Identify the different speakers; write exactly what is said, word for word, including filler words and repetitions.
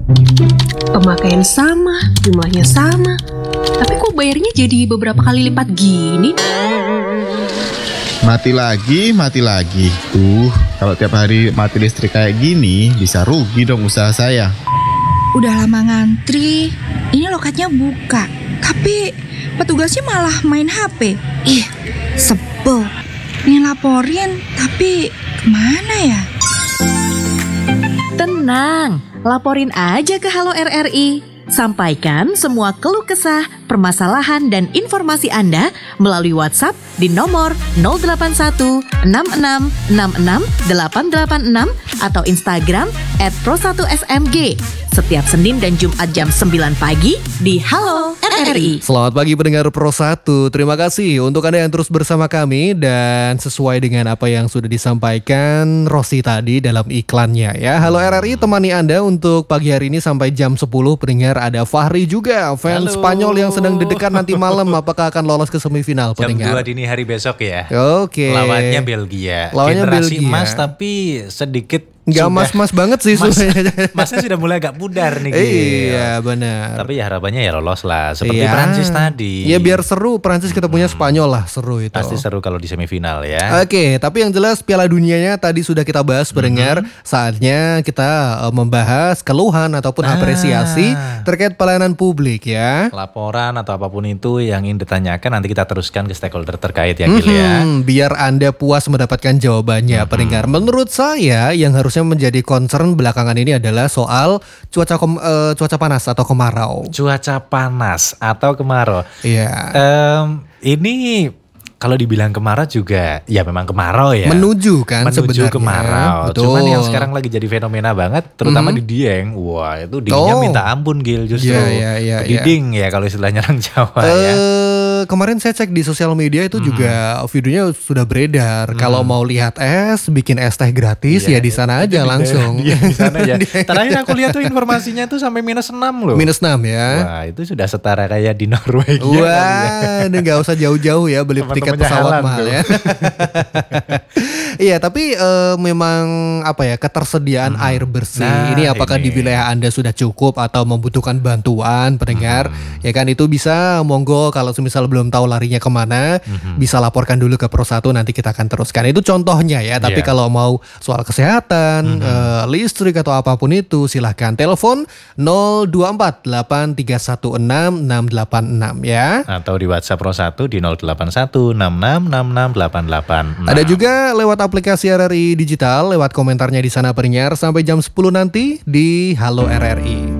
Speaker 1: Pemakaian sama, jumlahnya sama. Tapi kok bayarnya jadi beberapa kali lipat gini?
Speaker 2: Mati lagi, mati lagi. Tuh, kalau tiap hari mati listrik kayak gini, bisa rugi dong usaha saya.
Speaker 3: Udah lama ngantri, ini loketnya buka. Tapi petugasnya malah main H P. Ih, sebel. Ini laporin, tapi kemana ya?
Speaker 4: Tenang, laporin aja ke Halo R R I. Sampaikan semua keluh kesah, permasalahan, dan informasi Anda melalui WhatsApp di nomor nol delapan satu enam enam enam enam delapan delapan enam atau Instagram et pro satu s m g. Setiap Senin dan Jumat jam sembilan pagi di Halo R R I.
Speaker 5: Selamat pagi pendengar Pro satu. Terima kasih untuk Anda yang terus bersama kami dan sesuai dengan apa yang sudah disampaikan Rosi tadi dalam iklannya ya. Halo R R I temani Anda untuk pagi hari ini sampai jam sepuluh. Pendengar ada Fahri juga, fans
Speaker 6: Halo.
Speaker 5: Spanyol yang sedang deg-degan nanti malam apakah akan lolos ke semifinal pendengar.
Speaker 6: Jam dua dini hari besok ya.
Speaker 5: Oke.
Speaker 6: Lawannya Belgia.
Speaker 5: Lawannya
Speaker 6: Generasi
Speaker 5: Belgia.
Speaker 6: emas tapi sedikit
Speaker 5: Nggak
Speaker 6: sudah-
Speaker 5: mas-mas banget sih
Speaker 6: Mas,
Speaker 5: sebenarnya.
Speaker 6: masnya sudah mulai agak pudar nih. Gil.
Speaker 5: Iya benar.
Speaker 6: Tapi ya harapannya ya lolos lah. Seperti
Speaker 5: Iya.
Speaker 6: Prancis tadi.
Speaker 5: Ya biar seru, Prancis kita punya Spanyol lah, seru itu.
Speaker 6: Pasti seru kalau di semifinal ya.
Speaker 5: Oke, tapi yang jelas Piala Dunianya tadi sudah kita bahas pendengar. Saatnya kita uh, membahas keluhan ataupun
Speaker 6: Ah.
Speaker 5: apresiasi terkait pelayanan publik ya.
Speaker 6: Laporan atau apapun itu yang ingin ditanyakan nanti kita teruskan ke stakeholder terkait ya Gil ya.
Speaker 5: Hmm, biar Anda puas mendapatkan jawabannya pendengar. Menurut saya yang harusnya menjadi concern belakangan ini adalah soal cuaca kom- eh, cuaca panas atau kemarau.
Speaker 6: Cuaca panas atau kemarau.
Speaker 5: Iya.
Speaker 6: Em, ini kalau dibilang kemarau juga ya memang kemarau ya.
Speaker 5: Menuju kan
Speaker 6: Menuju
Speaker 5: sebenarnya.
Speaker 6: kemarau.
Speaker 5: Betul.
Speaker 6: Cuman yang sekarang lagi jadi fenomena banget terutama di Dieng. Wah, itu dinginnya
Speaker 5: Oh.
Speaker 6: minta ampun Gil justru.
Speaker 5: Iya, iya, iya, iya.
Speaker 6: Kediding ya kalau istilahnya orang Jawa ya.
Speaker 5: Eh, kemarin saya cek di sosial media itu juga videonya sudah beredar. Kalau mau lihat es, bikin es teh gratis ya di sana aja langsung.
Speaker 6: Iya, di sana ya. Terakhir aku lihat tuh informasinya tuh sampai minus enam loh.
Speaker 5: Minus enam ya.
Speaker 6: Wah, itu sudah setara kayak di Norwegia. kali ya.
Speaker 5: Wah, ini nggak usah jauh-jauh ya beli tiket
Speaker 6: Teman-temannya
Speaker 5: pesawat
Speaker 6: Haaland
Speaker 5: mahal
Speaker 6: tuh.
Speaker 5: ya. Iya, tapi eh, memang apa ya ketersediaan air bersih
Speaker 6: Nah,
Speaker 5: ini apakah di
Speaker 6: ini.
Speaker 5: wilayah Anda sudah cukup atau membutuhkan bantuan pendengar? Ya kan itu bisa monggo kalau semisal belum tahu larinya kemana bisa laporkan dulu ke Pro satu nanti kita akan teruskan. Itu contohnya ya. Tapi
Speaker 6: Iya.
Speaker 5: kalau mau soal kesehatan, eh, listrik atau apapun itu silahkan telepon nol dua empat delapan tiga satu enam enam delapan enam ya.
Speaker 6: Atau di WhatsApp Pro satu di nol delapan satu enam enam enam enam delapan delapan enam.
Speaker 5: Ada juga lewat aplikasi R R I Digital, lewat komentarnya di sana pendengar sampai jam sepuluh nanti di Halo R R I.